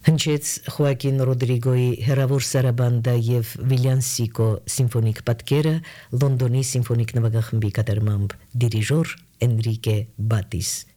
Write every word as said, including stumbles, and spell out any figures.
Հնչեց Խոակին Ռոդրիգոյի հերավոր սարաբանդա եւ Վիլյանսիկո սիմֆոնիկ պատկերը Լոնդոնի սիմֆոնիկ նվագախմբի կատարմամբ դիրիժոր Էնրիկե Բատիս